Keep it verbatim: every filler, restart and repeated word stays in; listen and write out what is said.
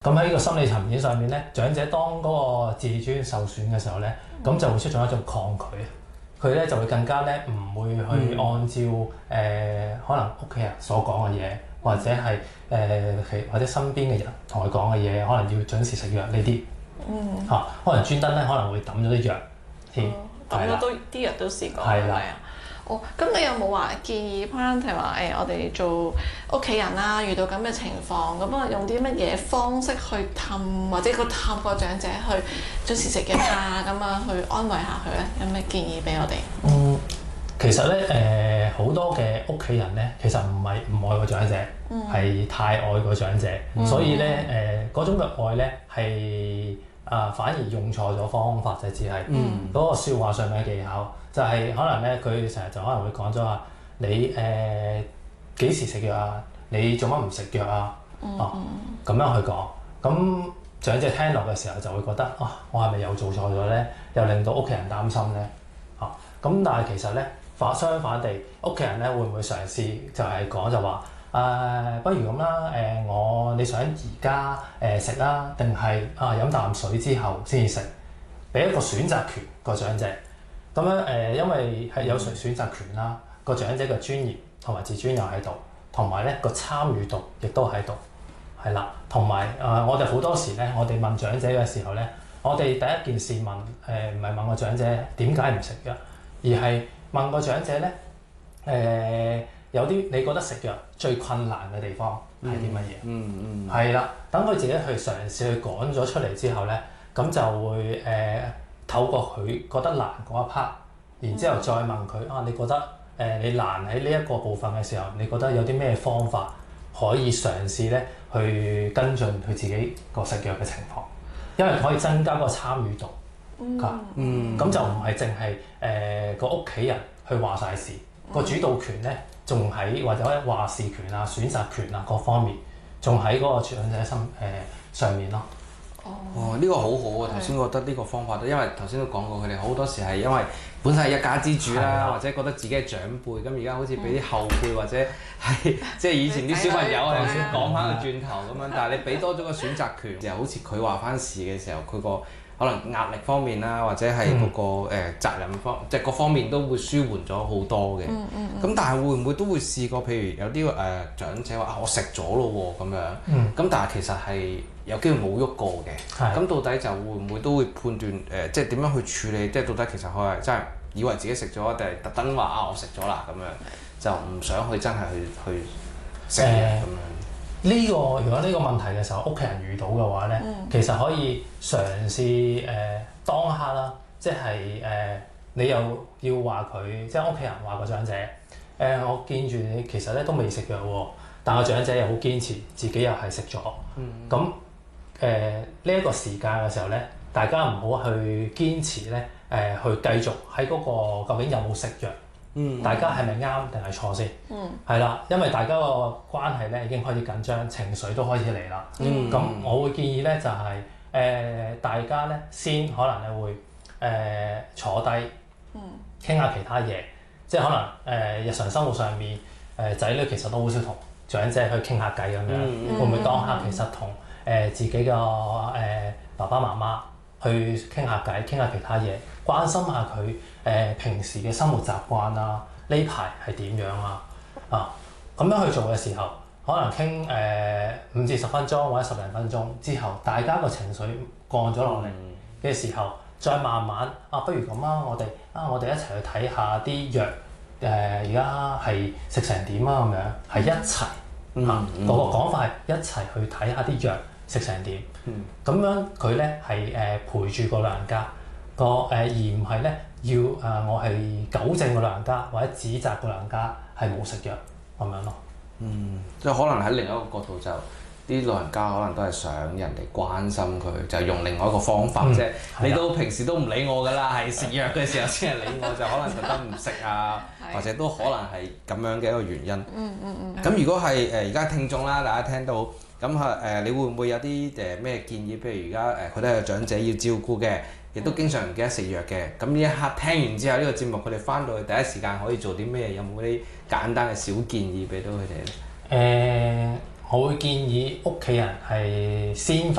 咁喺呢個心理層面上面咧，長者當嗰個自尊受損嘅時候咧，咁就會出咗一種抗拒，佢咧就會更加咧唔會去按照誒、呃、可能屋企人所講嘅嘢，或者係誒其或者身邊嘅人同佢講嘅嘢，可能要準時食藥呢啲， 嗯嚇、啊，可能專登咧可能會抌咗啲藥添， 抌咗都啲藥都試過， 係啦。 哦，咁你有冇話建議翻，譬如話誒，我哋做屋企人啦，遇到咁嘅情況，咁啊用啲乜嘢方式去氹，或者個氹個長者去準時食藥啊，咁啊去安慰下佢咧？有咩建議俾我哋？ 嗯，其實咧誒好多嘅屋企人咧，其實唔係唔愛個長者，係、嗯、太愛個長者，嗯、所以咧誒嗰種嘅愛咧係啊反而用錯咗方法，就只係嗰個説話上面嘅技巧。就係可能咧，佢成日就可能會講咗話：你誒幾時食藥啊？你做乜唔食藥啊？嗯、哦，咁樣去講，咁長者聽落嘅時候就會覺得啊，我係咪又做錯咗咧？又令到屋企人擔心咧？嚇、啊，咁但係其實咧反相反地，屋企人咧會唔會嘗試就係講就話誒、呃，不如咁啦，誒、呃、我你想而家誒食啦，定係啊飲啖水之後先至食？俾一個選擇權個長者。咁樣誒、呃，因為係有選選擇權啦，個長者嘅尊嚴同埋自尊又喺度，同埋咧個參與度亦都喺度，係啦。同埋誒，我哋好多時咧，我哋問長者嘅時候咧，我哋第一件事問誒唔係問個長者點解唔食藥，而係問個長者咧誒、呃、有啲你覺得食藥最困難嘅地方係啲乜嘢？嗯嗯，係啦，等佢自己去嘗試去講咗出嚟之後咧，咁就會誒。呃透過佢覺得難嗰一 part，然之後再問佢啊，你覺得誒、呃、你難喺呢一個部分嘅時候，你覺得有啲咩方法可以嘗試咧去跟進佢自己個食藥嘅情況？因為可以增加個參與度，嚇，嗯，咁就唔係淨係誒個屋企人去話晒事，個、嗯、主導權咧仲喺或者話事權啊、選擇權啊各方面，仲喺嗰個長者心誒、呃、上面咯。 哦，呢、這個好好啊！頭先覺得呢個方法都，因為頭先都講過，佢哋好多時係因為本身係一家之主啦，的或者覺得自己係長輩，咁而家好似俾啲後輩、嗯、或者係即係以前啲小朋友頭先講翻個轉頭咁樣，但係你俾多咗個選擇權，又好似佢話翻事嘅時候，佢個可能壓力方面啦，或者係嗰、那個誒、嗯呃、責任方，即係各方面都會舒緩咗好多嘅。咁、嗯嗯嗯、但係會唔會都會試過？譬如有啲誒、呃、長者話啊，我食咗咯喎咁樣，咁、嗯、但係其實係有機會冇喐過嘅。咁的到底就會唔會都會判斷誒、呃，即係點樣去處理？即係到底其實佢係真係以為自己食咗，定係特登話啊我食咗啦咁樣，就唔想去真係去去食嘢咁樣。 呢、這個如果呢個問題嘅時候，屋企人遇到嘅話咧，嗯、其實可以嘗試誒、呃、當刻啦，即係誒、呃、你又要話佢，即係屋企人話個長者誒、呃，我見住你其實咧都未食藥喎，但個長者又好堅持，自己又係食咗。咁誒呢一個時間嘅時候咧，大家唔好去堅持咧誒、呃，去繼續喺嗰、那個究竟有冇食藥。嗯、大家係咪啱定係錯先？係啦、嗯，因為大家個關係咧已經開始緊張，情緒都開始嚟啦。咁、嗯、我會建議咧就係、是、誒、呃、大家咧先可能咧會誒、呃、坐低傾下其他嘢，即係可能誒、呃、日常生活上面誒仔、呃、女其實都好少同長者去傾下偈咁樣，嗯、會唔會當刻其實同誒、呃、自己嘅誒、呃、爸爸媽媽去傾下偈，傾下其他嘢，關心下佢誒、呃、平時嘅生活習慣啊，呢排係點樣啊？啊，咁樣去做嘅時候，可能傾誒五至十分鐘或者十零分鐘之後，大家個情緒降咗落嚟嘅時候，再慢慢啊，不如咁啊，我哋啊，我哋一齊去睇下啲藥誒，而家係食成點啊？咁樣係一齊、嗯、啊，個個講法係一齊去睇下啲藥食成點。嗯，咁樣佢咧係誒陪住個老人家個誒、呃，而唔係咧要誒、呃、我係糾正個老人家或者指責個老人家係冇食藥咁樣咯。 嗯，即係可能喺另一個角度就啲老人家可能都係想人哋關心佢，就用另外一個方法啫。嗯、你都平時都唔理我㗎啦，係食藥嘅時候先係理我，就可能特登唔食啊，或者都可能係咁樣嘅一個原因。嗯嗯嗯。咁、嗯、如果係誒而家聽眾啦，大家聽到。咁啊誒，你會唔會有啲誒咩建議？譬如而家誒，佢都係長者要照顧嘅，亦都經常唔記得食藥嘅。咁呢一刻聽完之後，呢、呢個節目佢哋翻到去第一時間可以做啲咩？有冇啲簡單嘅小建議俾到佢哋咧？ 誒、呃， 我會建議屋企人係先